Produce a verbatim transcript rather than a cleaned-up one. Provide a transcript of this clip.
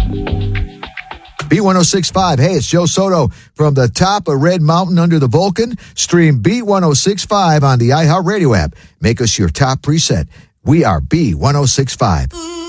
B one oh six point five. Hey, it's Joe Soto from the top of Red Mountain under the Vulcan. Stream B one oh six point five on the iHeartRadio app. Make us your top preset. We are B one oh six point five.